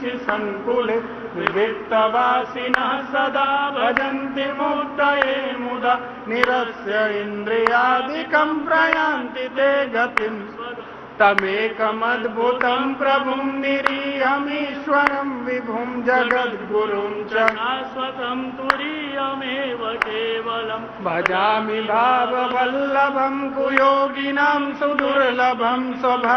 किञ्चित् सङ्कुले विविक्तवासिनः सदा भजन्ति मुक्तये मुदा निरस्य इन्द्रियादिकं प्रयान्ति ते गतिं तमेकमद्भुतं प्रभुं निरीहमीश्वरं विभुं जगद्गुरुं च शाश्वतं तुरीयमेव केवलं भजामि भाववल्लभं कुयोगिनां सुदुर्लभं स्वभक्तिं